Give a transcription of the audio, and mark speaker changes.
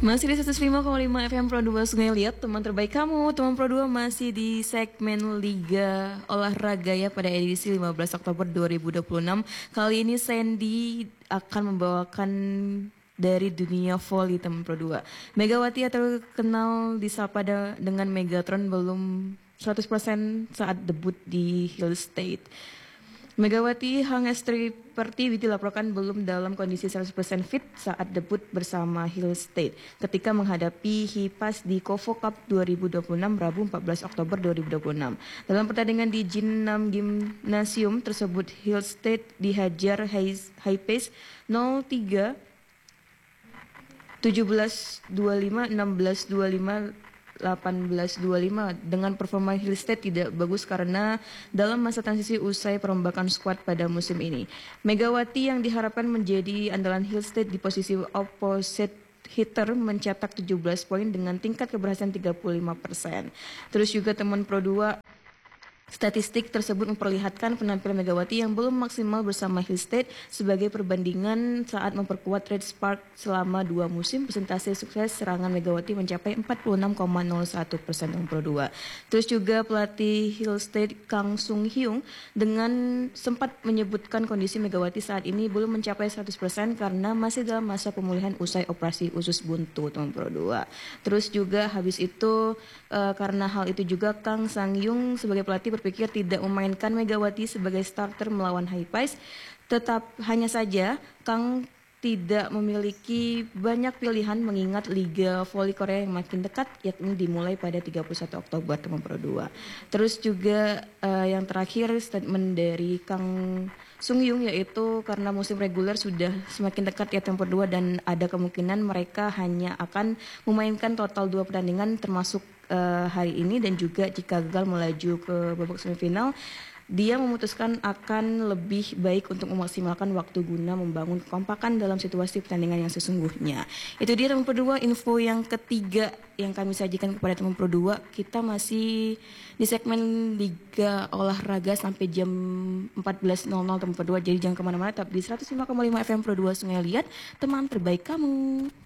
Speaker 1: Masih di 105,5 FM Pro 2 Sungai Liat, teman terbaik kamu. Teman Pro 2 masih di segmen Liga Olahraga ya pada edisi 15 Oktober 2026. Kali ini Sandy akan membawakan dari dunia voli teman Pro 2. Megawati atau kenal disapa dengan Megatron belum 100% saat debut di Hill State. Megawati Hangestri Pertiwi dilaporkan belum dalam kondisi 100% fit saat debut bersama Hill State ketika menghadapi Hipas di Kovo Cup 2026 Rabu 14 Oktober 2026. Dalam pertandingan di Jinnam Gymnasium tersebut, Hill State dihajar high pace 03 17-25, 16-25, 18-25 dengan performa Hill State tidak bagus karena dalam masa transisi usai perombakan skuad pada musim ini. Megawati yang diharapkan menjadi andalan Hill State di posisi opposite hitter mencetak 17 poin dengan tingkat keberhasilan 35%. Terus juga teman Pro 2, statistik tersebut memperlihatkan penampilan Megawati yang belum maksimal bersama Hill State sebagai perbandingan saat memperkuat Red Spark selama 2 musim. Persentase sukses serangan Megawati mencapai 46,01% Pro 2. Terus juga pelatih Hill State Kang Sung Hyung dengan sempat menyebutkan kondisi Megawati saat ini belum mencapai 100% karena masih dalam masa pemulihan usai operasi usus buntu teman Pro 2. Terus juga habis itu karena hal itu juga Kang Sang Yung sebagai pelatih berpikir tidak memainkan Megawati sebagai starter melawan High Pace. Tetap hanya saja Kang tidak memiliki banyak pilihan mengingat Liga Voli Korea yang makin dekat yakni dimulai pada 31 Oktober teman Pro 2. Terus juga yang terakhir statement dari Kang Sung Yung yaitu karena musim reguler sudah semakin dekat ya teman Pro 2 dan ada kemungkinan mereka hanya akan memainkan total 2 pertandingan termasuk hari ini dan juga jika gagal melaju ke babak semifinal, dia memutuskan akan lebih baik untuk memaksimalkan waktu guna membangun kekompakan dalam situasi pertandingan yang sesungguhnya. Itu dia teman Pro 2, info yang ketiga yang kami sajikan kepada teman Pro 2. Kita masih di segmen Liga Olahraga sampai jam 14.00 teman Pro 2. Jadi jangan kemana-mana, tetap di 105,5 FM Pro 2 Sungai Liat, teman terbaik kamu.